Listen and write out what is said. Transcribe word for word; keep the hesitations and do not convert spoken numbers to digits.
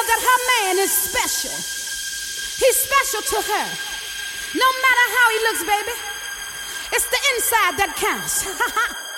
that her man is special. He's special to her. No matter how he looks, baby, it's the inside that counts.